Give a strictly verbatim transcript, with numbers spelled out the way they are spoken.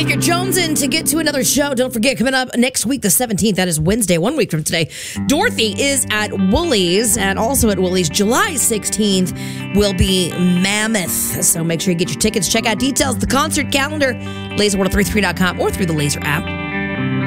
you're jonesing to get to another show, don't forget, coming up next week, the seventeenth, that is Wednesday, one week from today, Dorothy is at Woolies, and also at Woolies, July sixteenth will be Mammoth. So make sure you get your tickets. Check out details, the concert calendar, laser one oh three three dot com or through the Laser app.